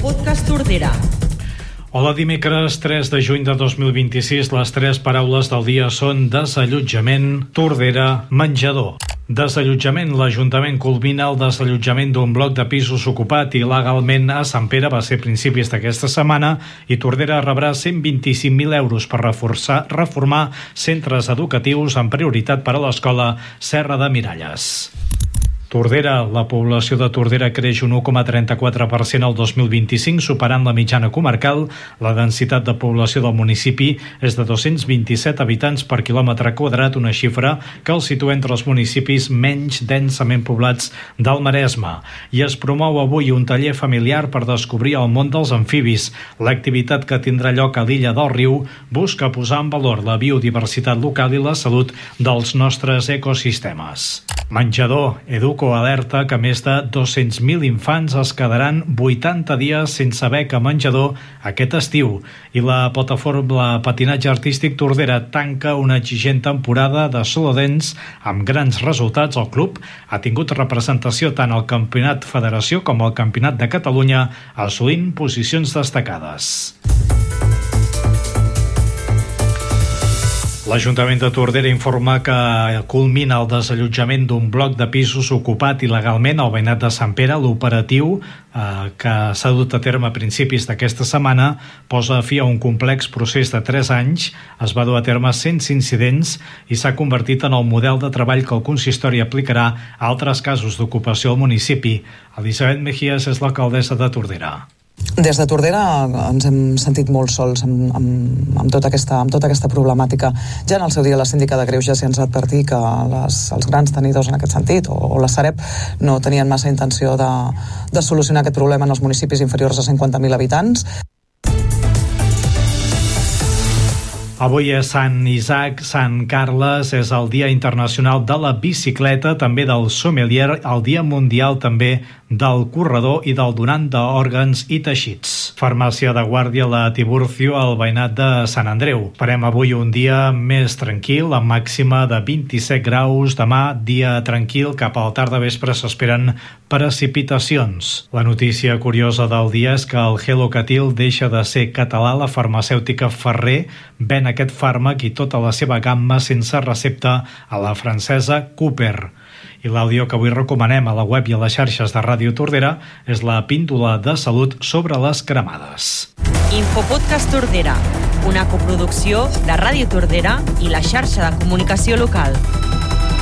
Infopodcast Tordera. Hola, dimecres 3 de juny de 2026. Les tres paraules del dia són desallotjament, Tordera, menjador. Desallotjament. L'Ajuntament culmina el desallotjament d'un bloc de pisos ocupat il·legalment a Sant Pere. Va ser a principis d'aquesta setmana i Tordera rebrà 125.000 euros per reformar centres educatius amb prioritat per a l'escola Serra de Miralles. Tordera. La població de Tordera creix un 1,34% el 2025, superant la mitjana comarcal. La densitat de població del municipi és de 227 habitants per quilòmetre quadrat, una xifra que el situa entre els municipis menys densament poblats del Maresme. I es promou avui un taller familiar per descobrir el món dels amfibis. L'activitat, que tindrà lloc a l'illa del Riu, busca posar en valor la biodiversitat local i la salut dels nostres ecosistemes. Menjador. Educo alerta que més de 200.000 infants es quedaran 80 dies sense beca menjador aquest estiu. I la plataforma Patinatge Artístic Tordera tanca una exigent temporada de solodents amb grans resultats. El club ha tingut representació tant al Campionat Federació com al Campionat de Catalunya, assolint posicions destacades. L'Ajuntament de Tordera informa que culmina el desallotjament d'un bloc de pisos ocupat il·legalment al veïnat de Sant Pere. L'operatiu, que s'ha dut a terme a principis d'aquesta setmana, posa fi a un complex procés de 3 anys. Es va dur a terme sense incidents i s'ha convertit en el model de treball que el consistori aplicarà a altres casos d'ocupació al municipi. Elisabet Mejías és l'alcaldessa de Tordera. Des de Tordera ens hem sentit molt sols amb tota aquesta problemàtica. Ja en el seu dia la síndica de Greuges ja ens va advertir que els grans tenidors en aquest sentit, o la Sareb, no tenien massa intenció de solucionar aquest problema en els municipis inferiors a 50.000 habitants. Avui és Sant Isaac, Sant Carles, és el Dia Internacional de la Bicicleta, també del sommelier, el Dia Mundial també del corredor i del donant d'òrgans i teixits. Farmàcia de guàrdia la Tiburcio al veïnat de Sant Andreu. Farem avui un dia més tranquil, amb màxima de 27 graus. Demà, dia tranquil, cap a la tarda vespre s'esperen precipitacions. La notícia curiosa del dia és que el Helocatil deixa de ser català. La farmacèutica Ferrer ven aquest fàrmac i tota la seva gamma sense recepta a la francesa Cooper. I l'àudio que avui recomanem a la web i a les xarxes de Ràdio Tordera és la píndola de salut sobre les cremades. Infopodcast Tordera, una coproducció de Ràdio Tordera i la xarxa de comunicació local.